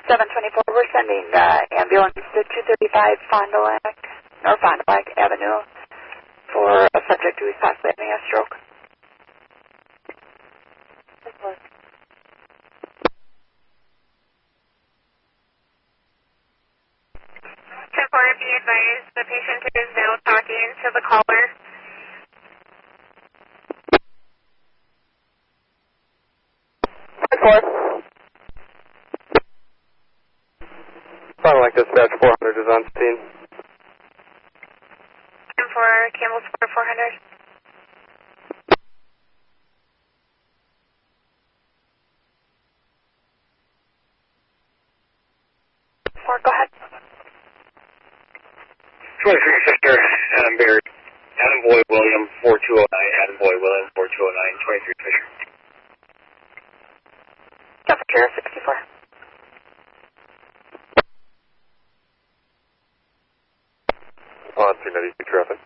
724, we're sending ambulance to 235 Fond du Lac, North Fond du Lac Avenue for a subject who is possibly having a stroke. 10-4, be advised, the patient is now talking to the caller. Fond du Lac Dispatch 400 is on scene. 10-4, Campbell Square 400. Go ahead. 23 Sister, Adam Barry, Adam Boy William 4209, Adam Boy William 4209, 23 Fisher. Temperature 64. On 392 traffic.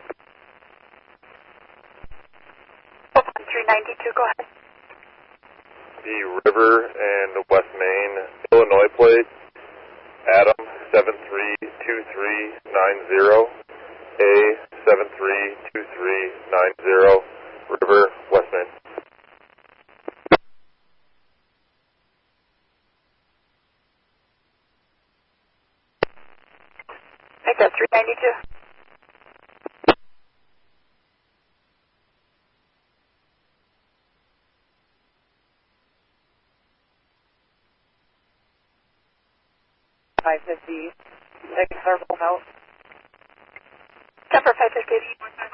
On 392, go ahead. The River and West Main, Illinois plate, Adam 732390, A 732390, River, West Main. Make that 392. $550, take verbal note. 10-4, 550.